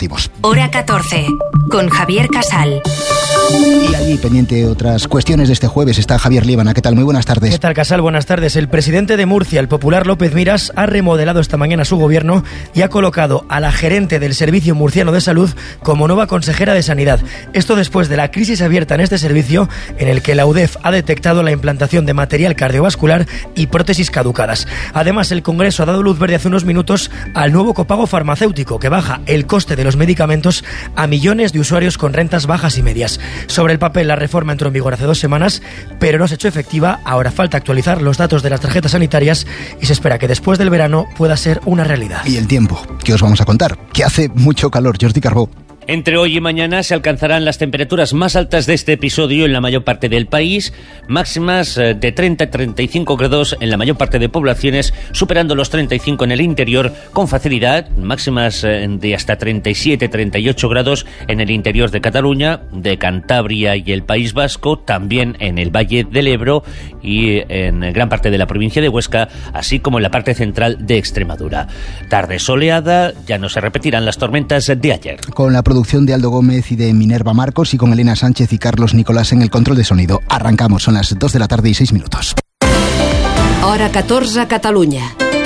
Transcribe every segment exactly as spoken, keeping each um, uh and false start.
últimos. Hora catorce, con Javier Casal. Y allí, pendiente de otras cuestiones de este jueves, está Javier Líbana. ¿Qué tal? Muy buenas tardes. ¿Qué tal, Casal? Buenas tardes. El presidente de Murcia, el popular López Miras, ha remodelado esta mañana su gobierno y ha colocado a la gerente del Servicio Murciano de Salud como nueva consejera de Sanidad. Esto después de la crisis abierta en este servicio, en el que la U D E F ha detectado la implantación de material cardiovascular y prótesis caducadas. Además, el Congreso ha dado luz verde hace unos minutos al nuevo copago farmacéutico, que baja el coste de los medicamentos a millones de usuarios con rentas bajas y medias. Sobre el papel, la reforma entró en vigor hace dos semanas, pero no se ha hecho efectiva. Ahora falta actualizar los datos de las tarjetas sanitarias y se espera que después del verano pueda ser una realidad. Y el tiempo, ¿qué os vamos a contar? Que hace mucho calor. Jordi Carbó. Entre hoy y mañana se alcanzarán las temperaturas más altas de este episodio en la mayor parte del país, máximas de treinta a treinta y cinco grados en la mayor parte de poblaciones, superando los treinta y cinco en el interior con facilidad, máximas de hasta treinta y siete a treinta y ocho grados en el interior de Cataluña, de Cantabria y el País Vasco, también en el Valle del Ebro y en gran parte de la provincia de Huesca, así como en la parte central de Extremadura. Tarde soleada, ya no se repetirán las tormentas de ayer. Con la producción de Aldo Gómez y de Minerva Marcos y con Elena Sánchez y Carlos Nicolás en el control de sonido. Arrancamos, son las dos de la tarde y seis minutos. Hora catorze, Catalunya.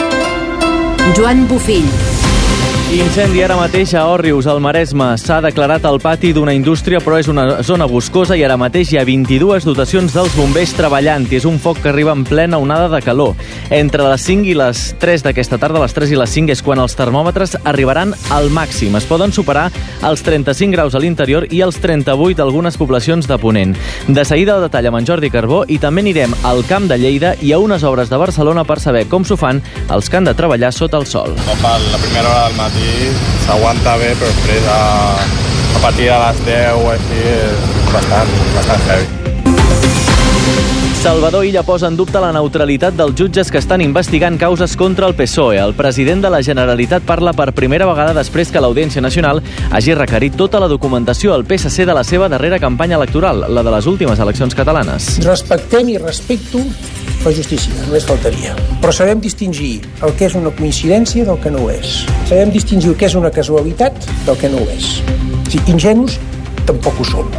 Joan Bufill. Incendi ara mateix a Òrrius, al Maresme. S'ha declarat el pati d'una indústria, però és una zona boscosa i ara mateix hi ha vint-i-dues dotacions dels bombers treballant. És un foc que arriba en plena onada de calor. Entre les cinc i les tres d'aquesta tarda, les tres i les cinc, és quan els termòmetres arribaran al màxim. Es poden superar els trenta-cinc graus a l'interior i els trenta-vuit a algunes poblacions de Ponent. De seguida el detall amb en Jordi Carbó i també anirem al Camp de Lleida i a unes obres de Barcelona per saber com s'ho fan els que han de treballar sota el sol. La primera hora del matí s'aguanta bé, però després a, a partir de les deu o així és bastant, bastant heavy. Salvador Illa posa en dubte la neutralitat dels jutges que estan investigant causes contra el P S O E. El president de la Generalitat parla per primera vegada després que l'Audiència Nacional hagi requerit tota la documentació al P S C de la seva darrera campanya electoral, la de les últimes eleccions catalanes. Respectem i respecto la justícia, només faltaria. Però sabem distingir el que és una coincidència del que no ho és. Sabem distingir el que és una casualitat del que no ho és. Si ingenus, tampoc ho som.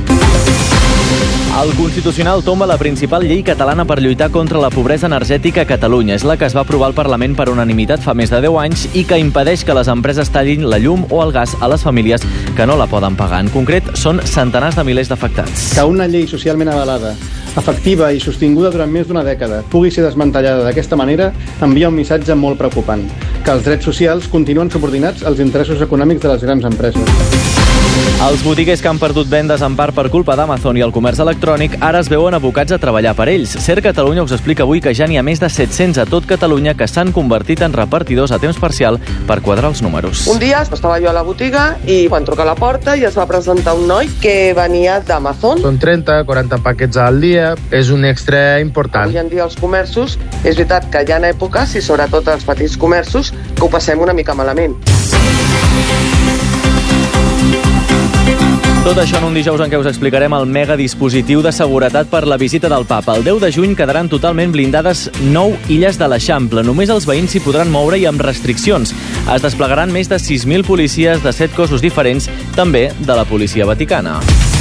El Constitucional tomba la principal llei catalana per lluitar contra la pobresa energètica a Catalunya. És la que es va aprovar al Parlament per unanimitat fa més de deu anys i que impedeix que les empreses tallin la llum o el gas a les famílies que no la poden pagar. En concret, són centenars de milers d'afectats. Que una llei socialment avalada, efectiva i sostinguda durant més d'una dècada pugui ser desmantellada d'aquesta manera envia un missatge molt preocupant, que els drets socials continuen subordinats als interessos econòmics de les grans empreses. Els botiguers que han perdut vendes en part per culpa d'Amazon i el comerç electrònic ara es veuen abocats a treballar per ells. CERT Catalunya us explica avui que ja n'hi ha més de set-cents a tot Catalunya que s'han convertit en repartidors a temps parcial per quadrar els números. Un dia estava jo a la botiga i van trucar a la porta i es va presentar un noi que venia d'Amazon. Són trenta, quaranta paquets al dia, és un extra important. Avui en dia els comerços, és veritat que hi ha èpoques, i sobretot els petits comerços, que ho passem una mica malament. Tot això en un dijous en què us explicarem el mega dispositiu de seguretat per la visita del papa. El deu de juny quedaran totalment blindades nou illes de l'Eixample. Només els veïns s'hi podran moure i amb restriccions. Es desplegaran més de sis mil policies de set cossos diferents, també de la policia vaticana.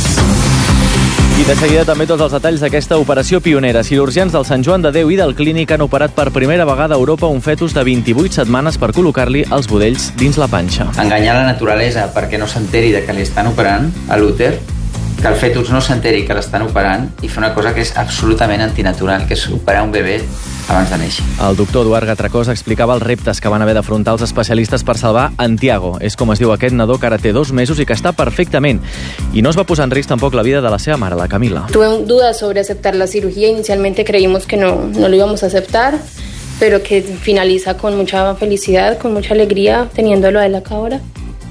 I de seguida també tots els detalls d'aquesta operació pionera. Cirurgians del Sant Joan de Déu i del Clínic han operat per primera vegada a Europa un fetus de vint-i-vuit setmanes per col·locar-li els budells dins la panxa. Enganyar la naturalesa perquè no s'enteri de que li estan operant a l'úter, que el fetus no s'enteri que l'estan operant i fer una cosa que és absolutament antinatural, que és operar un bebè abans de néixer. El doctor Eduard Gatracós explicava els reptes que van haver d'afrontar els especialistes per salvar en Tiago. És com es diu aquest nadó que ara té dos mesos i que està perfectament. I no es va posar en risc tampoc la vida de la seva mare, la Camila. Tuve dudas sobre aceptar la cirugía. Inicialmente creímos que no, no lo íbamos a aceptar, pero que finaliza con mucha felicidad, con mucha alegría, teniéndolo a él acá ahora.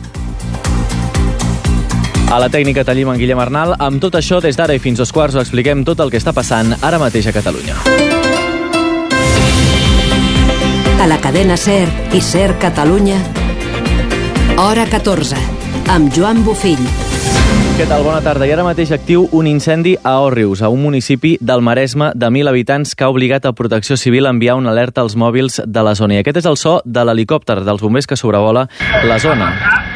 A la tècnica tenim en Guillem Arnal. Amb tot això, des d'ara i fins dos quarts, us expliquem tot el que està passant ara mateix a Catalunya. A la cadena SER i SER Catalunya, Hora catorze, amb Joan Bufill. Què tal? Bona tarda. I ara mateix actiu un incendi a Òrrius, a un municipi del Maresme de mil habitants que ha obligat a Protecció Civil a enviar una alerta als mòbils de la zona. I aquest és el so de l'helicòpter dels bombers que sobrevola la zona.